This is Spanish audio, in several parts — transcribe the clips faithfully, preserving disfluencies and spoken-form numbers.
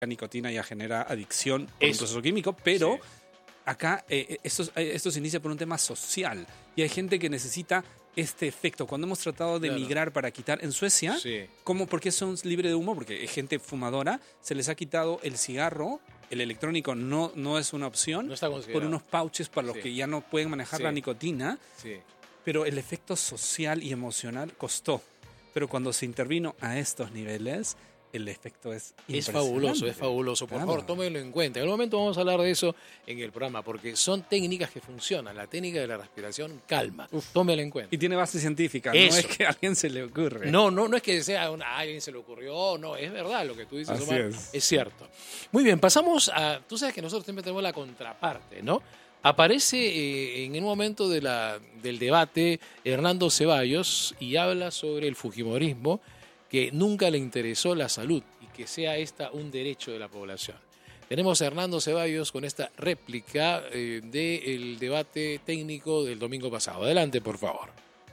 la nicotina ya genera adicción por Eso. un proceso químico, pero Sí. acá eh, esto, esto se inicia por un tema social y hay gente que necesita este efecto. Cuando hemos tratado de Claro. migrar para quitar en Suecia, Sí. ¿cómo? ¿Por qué son libres de humo? Porque es gente fumadora, se les ha quitado el cigarro, el electrónico no, no es una opción, No está por considerado. unos pouches para los Sí. que ya no pueden manejar Sí. la nicotina, Sí. pero el efecto social y emocional costó. Pero cuando se intervino a estos niveles, el efecto es Es impresionante. fabuloso, es fabuloso. Por Claro. favor, tómenlo en cuenta. En el momento vamos a hablar de eso en el programa, porque son técnicas que funcionan. La técnica de la respiración calma. Tómelo en cuenta. Y tiene base científica, Eso. no es que a alguien se le ocurre. No, no, no es que sea una, a alguien se le ocurrió, no, es verdad lo que tú dices, Así Omar, es. es cierto. Muy bien, pasamos a, tú sabes que nosotros siempre tenemos la contraparte, ¿no? Aparece eh, en un momento de la, del debate Hernando Ceballos y habla sobre el fujimorismo, que nunca le interesó la salud y que sea esta un derecho de la población. Tenemos a Hernando Ceballos con esta réplica eh, del debate técnico del domingo pasado. Adelante, por favor.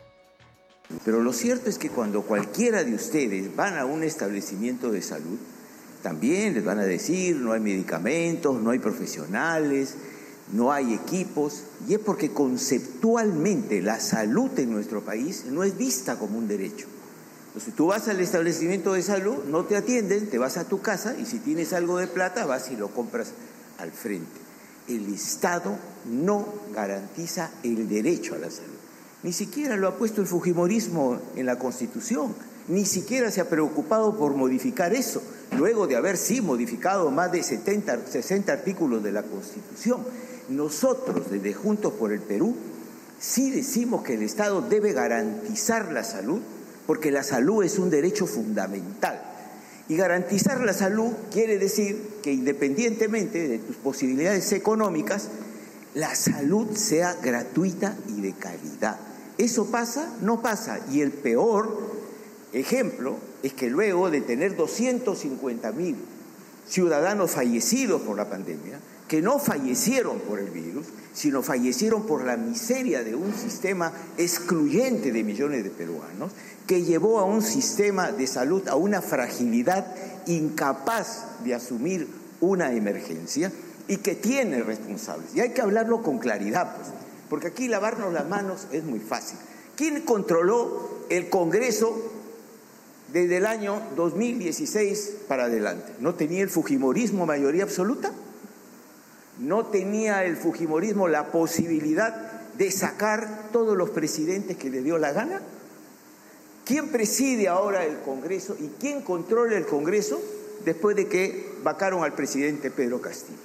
Pero lo cierto es que cuando cualquiera de ustedes van a un establecimiento de salud, también les van a decir no hay medicamentos, no hay profesionales, no hay equipos, y es porque conceptualmente la salud en nuestro país no es vista como un derecho. Entonces tú vas al establecimiento de salud, no te atienden, te vas a tu casa y si tienes algo de plata vas y lo compras al frente. El Estado no garantiza el derecho a la salud. Ni siquiera lo ha puesto el fujimorismo en la Constitución, ni siquiera se ha preocupado por modificar eso, luego de haber sí modificado más de setenta, sesenta artículos de la Constitución. Nosotros, desde Juntos por el Perú, sí decimos que el Estado debe garantizar la salud, porque la salud es un derecho fundamental. Y garantizar la salud quiere decir que independientemente de tus posibilidades económicas, la salud sea gratuita y de calidad. ¿Eso pasa? No pasa. Y el peor ejemplo es que luego de tener doscientos cincuenta mil ciudadanos fallecidos por la pandemia, que no fallecieron por el virus, sino fallecieron por la miseria de un sistema excluyente de millones de peruanos, que llevó a un sistema de salud a una fragilidad incapaz de asumir una emergencia y que tiene responsables. Y hay que hablarlo con claridad, pues, porque aquí lavarnos las manos es muy fácil. ¿Quién controló el Congreso desde el año dos mil dieciséis para adelante? ¿No tenía el fujimorismo mayoría absoluta? ¿No tenía el fujimorismo la posibilidad de sacar todos los presidentes que le dio la gana? ¿Quién preside ahora el Congreso y quién controla el Congreso después de que vacaron al presidente Pedro Castillo?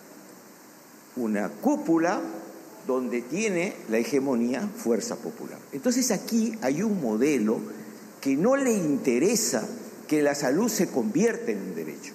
Una cúpula donde tiene la hegemonía Fuerza Popular. Entonces aquí hay un modelo que no le interesa que la salud se convierta en un derecho.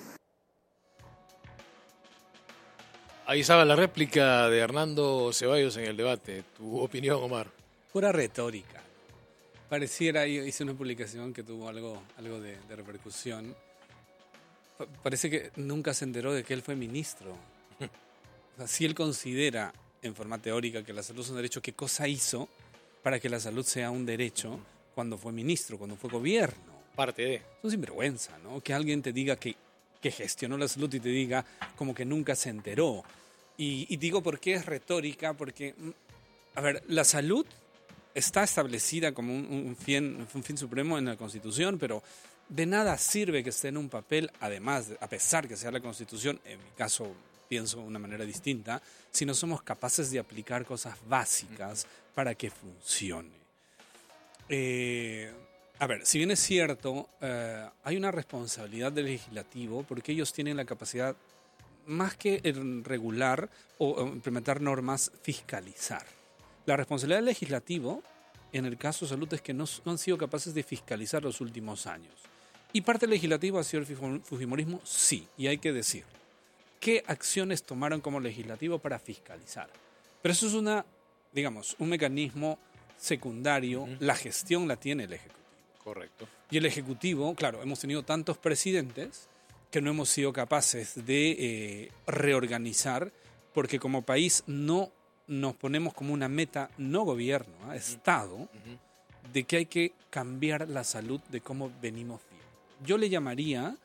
Ahí estaba la réplica de Hernando Ceballos en el debate. Tu opinión, Omar. Pura retórica. Pareciera, yo hice una publicación que tuvo algo, algo de, de repercusión. Pa- parece que nunca se enteró de que él fue ministro. O sea, si él considera en forma teórica que la salud es un derecho, ¿qué cosa hizo para que la salud sea un derecho cuando fue ministro, cuando fue gobierno? Parte de. Es un sinvergüenza, ¿no? Que alguien te diga que, que gestionó la salud y te diga como que nunca se enteró. Y, y digo por qué es retórica, porque, mm, a ver, la salud está establecida como un, un, fin, un fin supremo en la Constitución, pero de nada sirve que esté en un papel, además, de- a pesar que sea la Constitución, en mi caso pienso de una manera distinta, si no somos capaces de aplicar cosas básicas para que funcione. Eh, a ver, si bien es cierto, eh, hay una responsabilidad del legislativo porque ellos tienen la capacidad, más que el regular o, o implementar normas, fiscalizar. La responsabilidad del legislativo, en el caso de salud, es que no, no han sido capaces de fiscalizar los últimos años. Y parte del legislativo ha sido el fujimo- fujimorismo, sí, y hay que decir. ¿Qué acciones tomaron como legislativo para fiscalizar? Pero eso es una, digamos, un mecanismo secundario. Ujú. La gestión la tiene el Ejecutivo. Correcto. Y el Ejecutivo, claro, hemos tenido tantos presidentes que no hemos sido capaces de eh, reorganizar, porque como país no nos ponemos como una meta, no gobierno, ¿ah? Estado, Ujú. de que hay que cambiar la salud de cómo venimos viendo. Yo le llamaría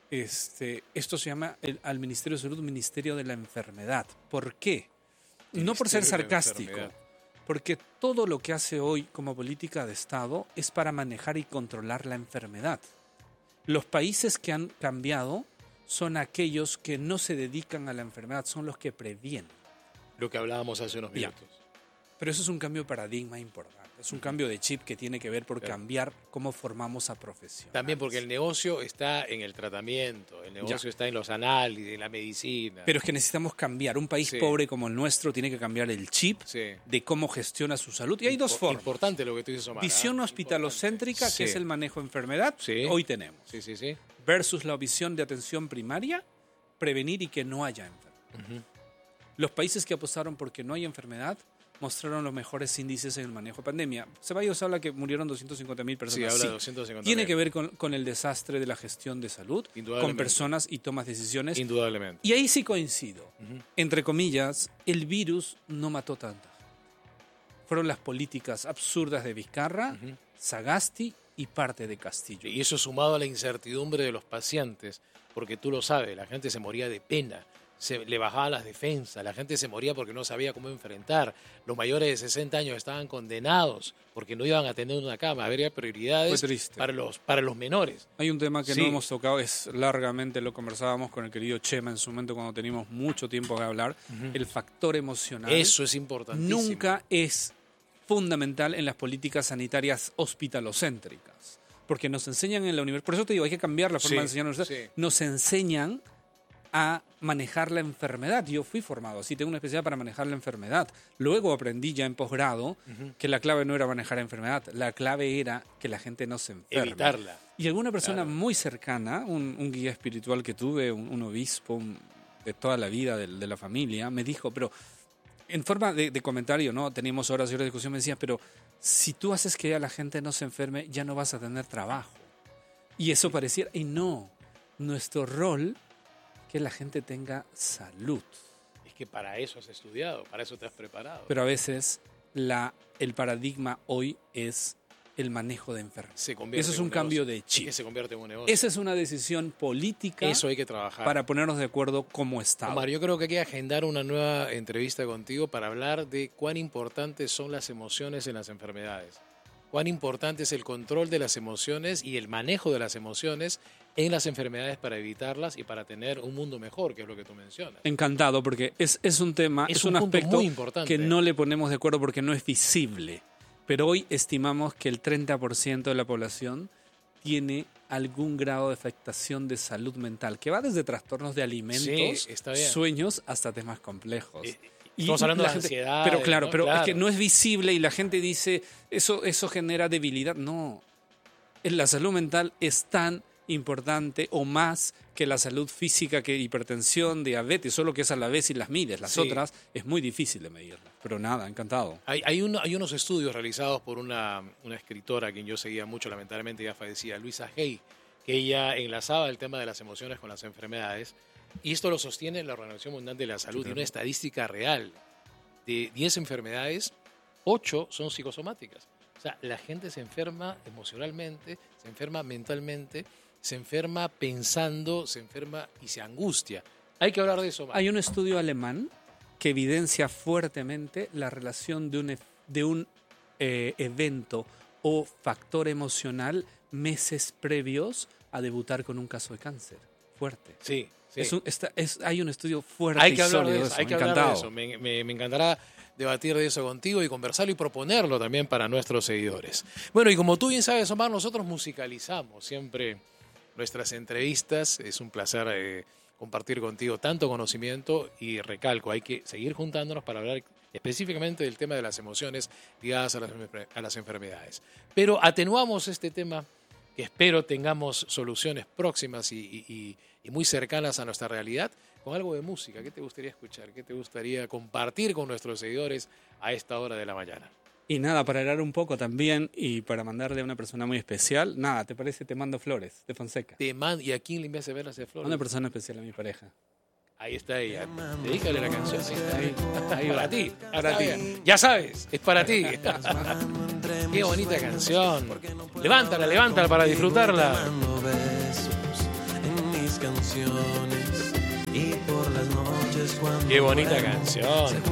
este, esto se llama el, al Ministerio de Salud Ministerio de la Enfermedad. ¿Por qué? No por ser sarcástico, porque todo lo que hace hoy como política de Estado es para manejar y controlar la enfermedad. Los países que han cambiado son aquellos que no se dedican a la enfermedad, son los que previenen. Lo que hablábamos hace unos minutos. Ya. Pero eso es un cambio de paradigma importante. Es un cambio de chip que tiene que ver por claro. cambiar cómo formamos a profesionales. También porque el negocio está en el tratamiento, el negocio ya. está en los análisis, en la medicina. Pero es que necesitamos cambiar. Un país sí. pobre como el nuestro tiene que cambiar el chip sí. de cómo gestiona su salud. Y hay dos formas. Importante lo que tú dices, Omar. Visión ¿eh? hospitalocéntrica, sí. que es el manejo de enfermedad, sí. hoy tenemos. Sí, sí, sí. Versus la visión de atención primaria, prevenir y que no haya enfermedad. Uh-huh. Los países que apostaron porque no hay enfermedad mostraron los mejores índices en el manejo de pandemia. Ceballos habla que murieron doscientas cincuenta mil personas. Sí, habla sí. de doscientas cincuenta mil. Tiene que ver con, con el desastre de la gestión de salud, con personas y tomas de decisiones. Indudablemente. Y ahí sí coincido. Uh-huh. Entre comillas, el virus no mató tantas. Fueron las políticas absurdas de Vizcarra, uh-huh. Sagasti y parte de Castillo. Y eso sumado a la incertidumbre de los pacientes, porque tú lo sabes, la gente se moría de pena. Se le bajaban las defensas, la gente se moría porque no sabía cómo enfrentar. Los mayores de sesenta años estaban condenados porque no iban a tener una cama. Habría prioridades para los, para los menores. Hay un tema que sí. no hemos tocado, es largamente lo conversábamos con el querido Chema en su momento cuando teníamos mucho tiempo que hablar, uh-huh. el factor emocional. Eso es importantísimo. Nunca es fundamental en las políticas sanitarias hospitalocéntricas, porque nos enseñan en la universidad, por eso te digo, hay que cambiar la forma sí, de enseñar en la universidad, sí. nos enseñan a manejar la enfermedad. Yo fui formado así, tengo una especialidad para manejar la enfermedad. Luego aprendí ya en posgrado uh-huh. que la clave no era manejar la enfermedad, la clave era que la gente no se enferme. Evitarla. Y alguna persona claro. muy cercana, un, un guía espiritual que tuve, un, un obispo un, de toda la vida de, de la familia, me dijo, pero en forma de, de comentario, ¿no? Teníamos horas y horas de discusión, me decía, pero si tú haces que ya la gente no se enferme, ya no vas a tener trabajo. Y eso pareciera, y no, nuestro rol que la gente tenga salud. Es que para eso has estudiado, para eso te has preparado. Pero a veces la, el paradigma hoy es el manejo de enfermedades. Eso es un, un cambio de chip. Que se convierte en un negocio. Esa es una decisión política. Eso hay que trabajar. Para ponernos de acuerdo como Estado. Omar, yo creo que hay que agendar una nueva entrevista contigo para hablar de cuán importantes son las emociones en las enfermedades. Cuán importante es el control de las emociones y el manejo de las emociones en las enfermedades para evitarlas y para tener un mundo mejor, que es lo que tú mencionas. Encantado, porque es, es un tema, es, es un, un aspecto muy importante. Que no le ponemos de acuerdo porque no es visible. Pero hoy estimamos que el treinta por ciento de la población tiene algún grado de afectación de salud mental, que va desde trastornos de alimentos, sí, sueños, hasta temas complejos. Eh, Estamos hablando de ansiedad. Pero claro, ¿no? pero claro. es que no es visible y la gente dice, eso, eso genera debilidad. No, la salud mental es tan importante o más que la salud física, que hipertensión, diabetes, solo que es a la vez y las mides. Las sí. otras es muy difícil de medirlas. Pero nada, encantado. Hay, hay, un, hay unos estudios realizados por una, una escritora a quien yo seguía mucho, lamentablemente ya fallecida, Luisa Hay, que ella enlazaba el tema de las emociones con las enfermedades. Y esto lo sostiene la Organización Mundial de la Salud. Sí, claro. Y una estadística real. De diez enfermedades, ocho son psicosomáticas. O sea, la gente se enferma emocionalmente, se enferma mentalmente, se enferma pensando, se enferma y se angustia. Hay que hablar de eso más. Hay un estudio alemán que evidencia fuertemente la relación de un, de un eh, evento o factor emocional meses previos a debutar con un caso de cáncer. Fuerte. Sí. Sí. Es un, está, es, hay un estudio fuerte hay que y hablar sólido de eso, de eso. Hay que hablar de eso. Me, me, me encantará debatir de eso contigo y conversarlo y proponerlo también para nuestros seguidores. Bueno, y como tú bien sabes, Omar, nosotros musicalizamos siempre nuestras entrevistas. Es un placer eh, compartir contigo tanto conocimiento y recalco, hay que seguir juntándonos para hablar específicamente del tema de las emociones ligadas a las, a las enfermedades. Pero atenuamos este tema, que espero tengamos soluciones próximas y, y, y, y muy cercanas a nuestra realidad, con algo de música. ¿Qué te gustaría escuchar? ¿Qué te gustaría compartir con nuestros seguidores a esta hora de la mañana? Y nada, para hablar un poco también y para mandarle a una persona muy especial, nada, ¿te parece? Te mando flores, de Fonseca. Te mando, ¿y a quién le envías a ver las flores? A una persona especial, a mi pareja. Ahí está ella. Dedícale la canción. Ahí, ahí para ti, para ti. Ya sabes, es para ti. Qué bonita canción. Levántala, levántala para disfrutarla. canciones y por las noches cuando Qué bonita duermo, canción.